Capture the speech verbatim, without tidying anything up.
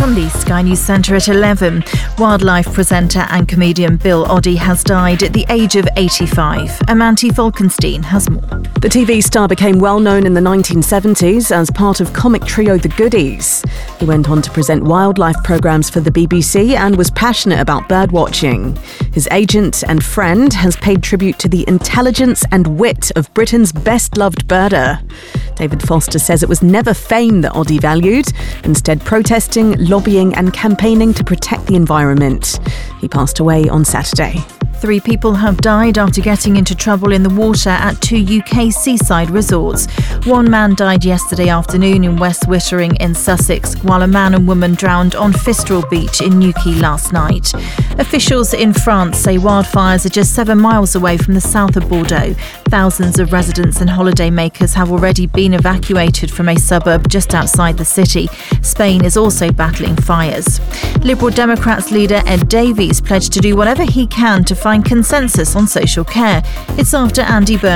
on the Sky News Centre at eleven. Wildlife presenter and comedian Bill Oddie has died at the age of eighty-five. Amanti Falkenstein has more. The T V star became well known in the nineteen seventies as part of comic trio The Goodies. He went on to present wildlife programmes for the B B C and was passionate about birdwatching. His agent and friend has paid tribute to the intelligence and wit of Britain's best-loved birder. David Foster says it was never fame that Oddie valued, instead protesting, lobbying and campaigning to protect the environment. He passed away on Saturday. Three people have died after getting into trouble in the water at two U K seaside resorts. One man died yesterday afternoon in West Wittering in Sussex, while a man and woman drowned on Fistral Beach in Newquay last night. Officials in France say wildfires are just seven miles away from the south of Bordeaux. Thousands of residents and holidaymakers have already been evacuated from a suburb just outside the city. Spain is also battling fires. Liberal Democrats leader Ed Davies pledged to do whatever he can to find consensus on social care. It's after Andy Burnham